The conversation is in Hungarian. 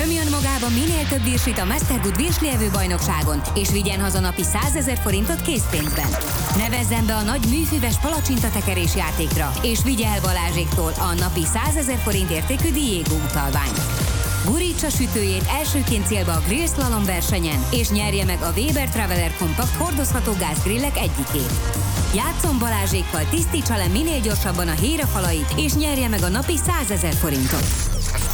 Nyomjon magába minél több virsit a Mastergood virslievő bajnokságon, és vigyen haza napi 100 000 forintot készpénzben. Nevezzen be a nagy műfüves palacsintatekerés játékra, és vigye el Balázséktól a napi 100 000 forint értékű Diego utalványt. Gurítsa sütőjét elsőként célba a Grill Slalom versenyen, és nyerje meg a Weber Traveler Compact hordozható gázgrillek egyikét. Játszon Balázsékkal, tisztítsa le minél gyorsabban a hírafalait, és nyerje meg a napi 100 000 forintot.